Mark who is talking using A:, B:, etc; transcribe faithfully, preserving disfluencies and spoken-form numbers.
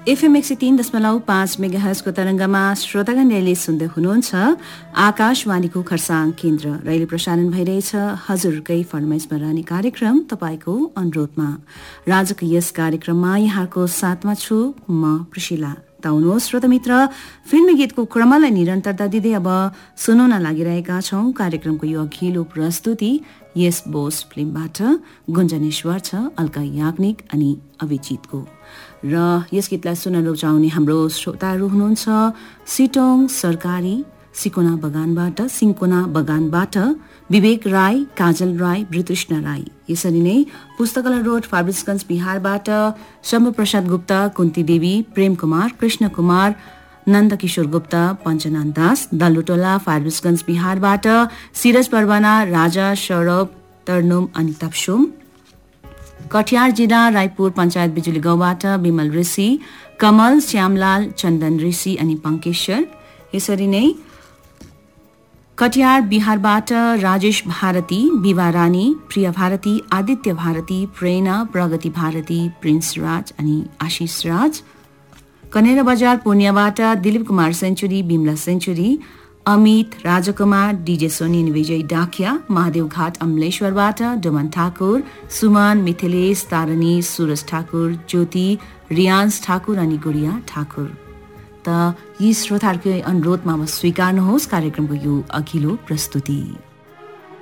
A: FM एक सय तीन दशमलव पाँच मेगाहर्जको तरङ्गमा श्रोतागणले सुन्दै हुनुहुन्छ आकाशवाणीको खरसाङ केन्द्र। रैले प्रसारण भइरहेछ हजुरकै फरमाइसमा रहने कार्यक्रम तपाईँको अनुरोधमा। राजको यस कार्यक्रममा यहाँको साथमा छु म प्रिशिला। ताउनुहोस् श्रोता मित्र, फिल्मी गीतको क्रमलाई निरन्तरता दिँदै अब सुनाउन लागिरहेका छौं कार्यक्रमको यो अघिल्लो प्रस्तुति यस बोस फिल्मबाट। गुन्जनेश्वर छ अल्का याग्निक अनि अभिजितको र यस गीतलाई सुन्न रुचाउने हाम्रो श्रोताहरू हुनुहुन्छ सिटोङ सरकारी सिकोना बगानबाट सिङ्कोना बगानबाट विवेक राई, काजल राई, बृतृष्ण राई। यसरी नै पुस्तकालय रोड फारबिसगञ्ज बिहारबाट शम्भु प्रसाद गुप्ता, कुन्ती देवी, प्रेम कुमार, कृष्ण कुमार, नन्दकिशोर गुप्ता, पञ्चनाथ दास, दल्लुटोला फारबिसगञ्ज बिहारबाट सिरज परवाना, राजा सौरभ, तर्नुम अनि तप्सुम। कटिहार जिल्ला रायपुर पञ्चायत बिजुली गाउँबाट विमल ऋषि, कमल, श्यामलाल, चन्दन ऋषि अनि पङ्केश्वर। यसरी नै कटिहार बिहारबाट राजेश भारती, विवा रानी, प्रिया भारती, आदित्य भारती, प्रेरणा, प्रगति भारती, प्रिन्स राज अनि आशिष राज। कनेरा बजार पूर्णियाबाट दिलीप कुमार सेन्चुरी, बिमला सेन्चुरी, अमित राजकुमार, डीजे सोनी अनि विजय डाकिया। महादेव घाट अमलेश्वरबाट डोमन ठाकुर, सुमन, मिथिलेश, तारणी, सुरज ठाकुर, ज्योति, रियान्स ठाकुर अनि गुडिया ठाकुर। त यी श्रोताहरूकै अनुरोधमा अब स्वीकार्नुहोस् कार्यक्रमको यो अघिल्लो प्रस्तुति।